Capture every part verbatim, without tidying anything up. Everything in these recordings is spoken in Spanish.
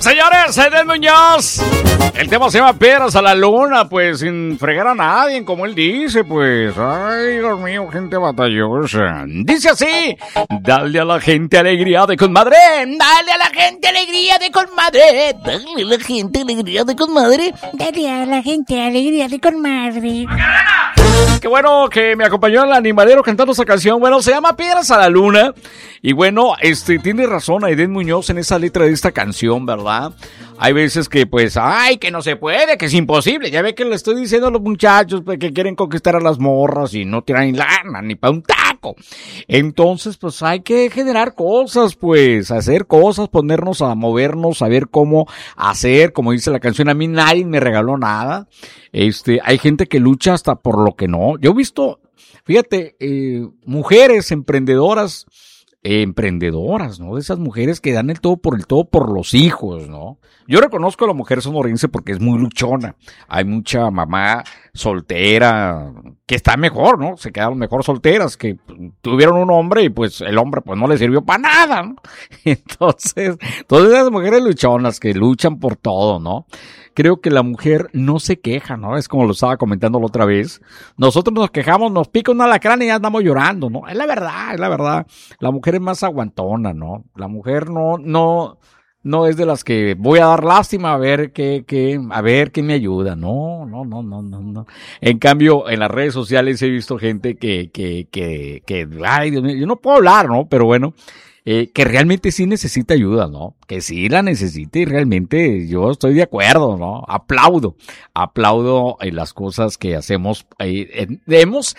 señores, Edén Muñoz. El tema se llama Piedras a la Luna, pues sin fregar a nadie, como él dice, pues. Ay, Dios mío, gente batallosa. Dice así: dale a la gente alegría de conmadre, dale a la gente alegría de conmadre, dale a la gente alegría de conmadre, dale a la gente alegría de conmadre. Qué bueno que me acompañó el animalero cantando esa canción. Bueno, se llama Piedras a la Luna. Y bueno, este, tiene razón Edén Muñoz en esa letra de esta canción, ¿verdad? Hay veces que pues, ay, que no se puede, que es imposible. Ya ve que le estoy diciendo a los muchachos pues, que quieren conquistar a las morras y no tiran ni lana, ni pa' un taco. Entonces, pues hay que generar cosas, pues, hacer cosas, ponernos a movernos, saber cómo hacer. Como dice la canción, a mí nadie me regaló nada. Este, hay gente que lucha hasta por lo que no. Yo he visto, fíjate, eh, mujeres emprendedoras, eh, emprendedoras, ¿no? De esas mujeres que dan el todo por el todo por los hijos, ¿no? Yo reconozco a la mujer sonorense porque es muy luchona. Hay mucha mamá soltera que está mejor, ¿no? Se quedaron mejor solteras, que tuvieron un hombre y pues el hombre pues no le sirvió para nada, ¿no? Entonces, todas esas mujeres luchonas que luchan por todo, ¿no? Creo que la mujer no se queja, ¿no? Es como lo estaba comentando la otra vez. Nosotros nos quejamos, nos pica un alacrán y ya andamos llorando, ¿no? Es la verdad, es la verdad. La mujer es más aguantona, ¿no? La mujer no, no, no es de las que voy a dar lástima a ver qué, qué, a ver qué me ayuda. No, no, no, no, no, no. En cambio, en las redes sociales he visto gente que, que, que, que, ay, Dios mío, yo no puedo hablar, ¿no? Pero bueno. Eh, que realmente sí necesita ayuda, ¿no? Que sí la necesita y realmente yo estoy de acuerdo, ¿no? Aplaudo, aplaudo en las cosas que hacemos. Eh, hemos,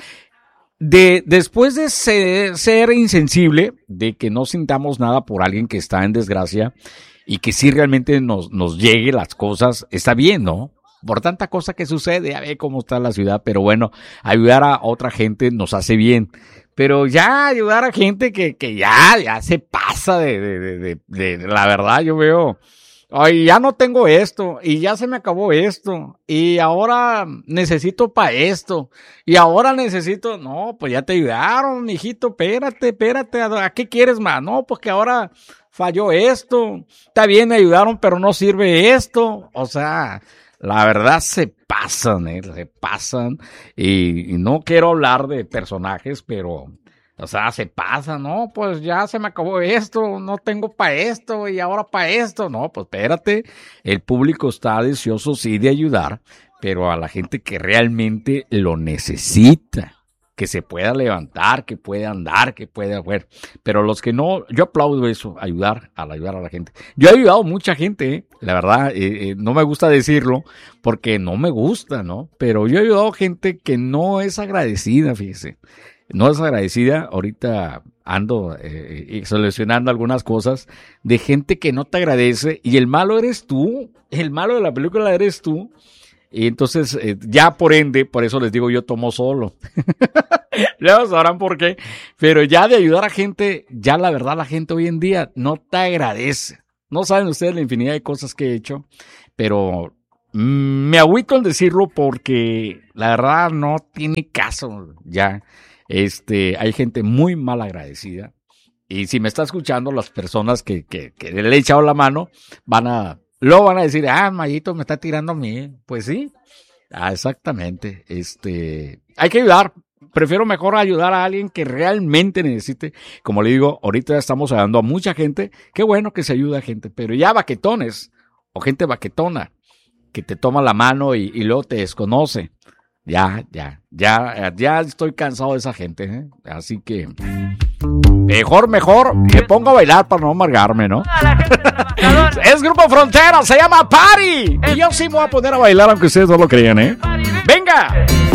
de, después de ser, ser insensible, de que no sintamos nada por alguien que está en desgracia y que sí realmente nos, nos llegue las cosas, está bien, ¿no? Por tanta cosa que sucede, ya ve cómo está la ciudad, pero bueno, ayudar a otra gente nos hace bien. Pero ya ayudar a gente que, que ya, ya se pasa de, de, de, de, de, la verdad, yo veo, ay, ya no tengo esto, y ya se me acabó esto, y ahora necesito para esto, y ahora necesito, no, pues ya te ayudaron, mijito, espérate, espérate, ¿a qué quieres más? No, pues que ahora falló esto, está bien, me ayudaron, pero no sirve esto, o sea, la verdad se pasan, ¿eh? Se pasan, y, y no quiero hablar de personajes, pero, o sea, se pasan, ¿no? Pues ya se me acabó esto, no tengo para esto, y ahora para esto, no, pues espérate, el público está deseoso sí de ayudar, pero a la gente que realmente lo necesita, que se pueda levantar, que pueda andar, que pueda ver, pero los que no, yo aplaudo eso, ayudar, al ayudar a la gente. Yo he ayudado a mucha gente, ¿eh? La verdad, eh, eh, no me gusta decirlo, porque no me gusta, ¿no? Pero yo he ayudado a gente que no es agradecida, fíjese, no es agradecida. Ahorita ando eh, seleccionando algunas cosas de gente que no te agradece, y el malo eres tú, el malo de la película eres tú. Y entonces, eh, ya por ende, por eso les digo, yo tomo solo. Ya sabrán por qué. Pero ya de ayudar a gente, ya la verdad la gente hoy en día no te agradece. No saben ustedes la infinidad de cosas que he hecho, pero mmm, me agüito en decirlo porque la verdad no tiene caso ya. Este, hay gente muy mal agradecida. Y si me está escuchando, las personas que, que, que le he echado la mano van a... Luego van a decir, ah, Mayito me está tirando a mí. Pues sí, ah, exactamente. Este, hay que ayudar. Prefiero mejor ayudar a alguien que realmente necesite. Como le digo, ahorita ya estamos ayudando a mucha gente. Qué bueno que se ayuda a gente, pero ya baquetones o gente baquetona que te toma la mano y, y luego te desconoce. Ya, ya, ya, ya estoy cansado de esa gente, ¿eh? Así que... Mejor, mejor, me pongo a bailar para no amargarme, ¿no? Es Grupo Frontera, se llama Party. Y yo sí me voy a poner a bailar aunque ustedes no lo crean, ¿eh? ¡Venga!